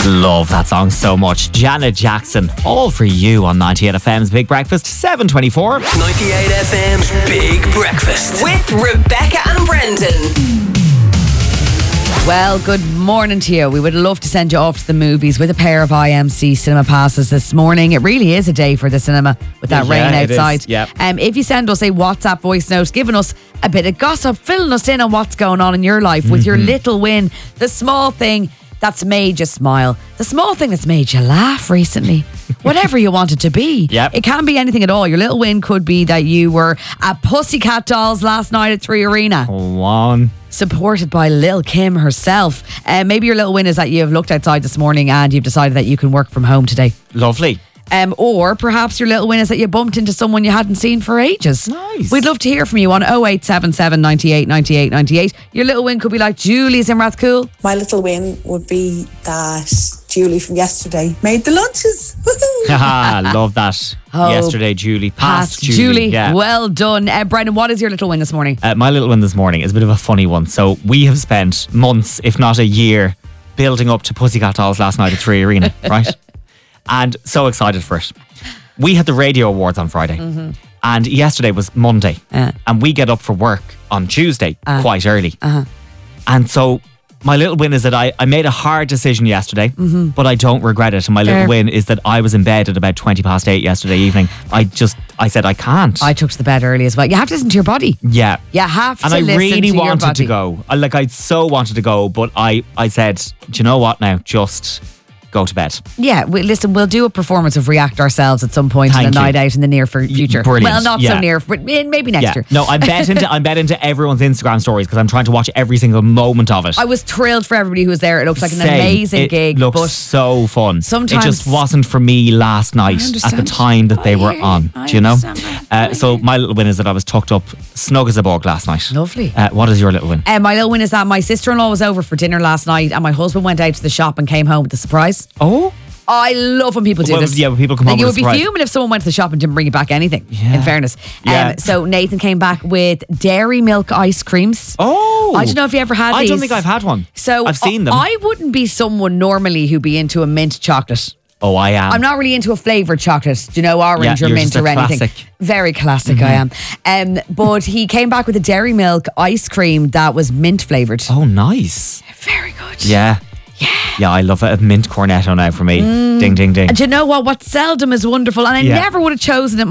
Love that song so much. Janet Jackson, all for you on 98 FM's Big Breakfast, 7:24. 98 FM's Big Breakfast with Rebecca and Brendan. Well, good morning to you. We would love to send you off to the movies with a pair of IMC cinema passes this morning. It really is a day for the cinema with that rain outside. Yep. If you send us a WhatsApp voice note, giving us a bit of gossip, filling us in on what's going on in your life with your little win, the small thing that's made you smile, the small thing that's made you laugh recently. Whatever you want it to be. Yep. It can be anything at all. Your little win could be that you were at Pussycat Dolls last night at 3 Arena. Go on. Supported by Lil Kim herself. Maybe your little win is that you've looked outside this morning and you've decided that you can work from home today. Lovely. Or perhaps your little win is that you bumped into someone you hadn't seen for ages. Nice. We'd love to hear from you on 0877 98 98 98. Your little win could be like Julie's in Rathcoole. My little win would be that Julie from yesterday made the lunches. Haha, love that. Oh, Yesterday, Julie passed Julie. Yeah. Well done. Brendan, what is your little win this morning? My little one this morning is a bit of a funny one. So we have spent months, if not a year, building up to Pussycat Dolls last night at 3 Arena, right? And so excited for it. We had the radio awards on Friday, and yesterday was Monday, and we get up for work on Tuesday quite early. And so my little win is that I made a hard decision yesterday, but I don't regret it. And my little win is that I was in bed at about 8:20 yesterday evening. I said I can't. I took to the bed early as well. You have to listen to your body. Yeah. You have to And I listen really to your wanted body. to go. I so wanted to go, but I said, do you know what now? Just go to bed. Yeah, listen, we'll do a performance of React ourselves at some point in Thank a you. night out in the near future. Brilliant. Well, not so near, but maybe next year. No, I'm bet into everyone's Instagram stories because I'm trying to watch every single moment of it. I was thrilled for everybody who was there. It looked like an Same. amazing It gig. looked but so fun. sometimes- It just wasn't for me last night at the understand. time that they were hear you. on. I Do you know? understand. So my little win is that I was tucked up snug as a bug last night. Lovely. What is your little win? My little win is that my sister-in-law was over for dinner last night and my husband went out to the shop and came home with a surprise. Oh? I love when people do Well, this. yeah, when people come home You with would a be surprise. fuming if someone went to the shop and didn't bring you back anything, in fairness. Yeah. So Nathan came back with dairy milk ice creams. Oh. I don't know if you ever had I these. don't think I've had one. So I've seen them. I wouldn't be someone normally who'd be into a mint chocolate. Oh, I am. I'm not really into a flavoured chocolate, do you know, orange Yeah, or you're mint just a or anything. classic. Very classic, I am. But he came back with a dairy milk ice cream that was mint flavoured. Oh, nice. Very good. Yeah. Yeah, I love it. A mint cornetto now for me. Ding, ding, ding. And do you know what? What seldom is wonderful, and I Yeah. never would have chosen it